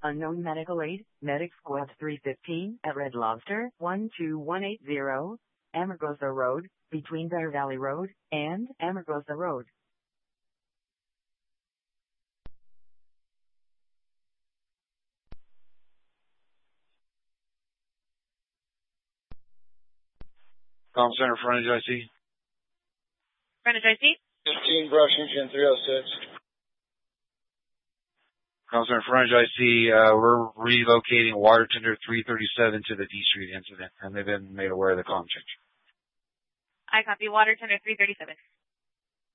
Unknown medical aid, Medic Squad 315 at Red Lobster, 12180, Amargosa Road, between Bear Valley Road and Amargosa Road. Comm Center, Frontage IC. Frontage IC? 15 Brushington 306. Comm Center, Frontage IC. We're relocating water tender 337 to the D Street incident, and they've been made aware of the comm change. I copy water tender 337.